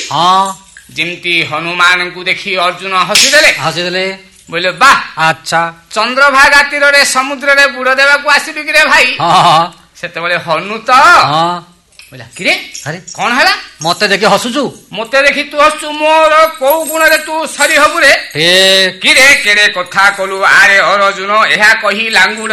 ହଁ ଯେମିତି ହନୁମାନଙ୍କୁ ଦେଖି ଅର୍ଜୁନ ହସିଦେଲେ ହସିଦେଲେ ବୋଇଲେ ବା ଆଚ୍ଛା ଚନ୍ଦ୍ରଭାଗା ତୀରରେ ସମୁଦ୍ରରେ ବୁଡ ଦେବାକୁ ଆସିଲୁ କିରେ ଭାଇ ହଁ ସେତେବେଳେ ହନୁ ତ ହଁ ବୋଇଲା କିରେ ଆରେ କଣ ହେଲା ମତେ ଦେଖି ହସୁଛୁ ମତେ ଦେଖି ତୁ ହସୁଛୁ ମୋର କୋଉ ଗୁଣରେ ତୁ ସରି ହବୁ ରେ ଏ କିରେ କେଡେ କଥା କଲୁ ଆରେ ଅର୍ଜୁନ ଏହା କହି ଲାଙ୍ଗୁଡ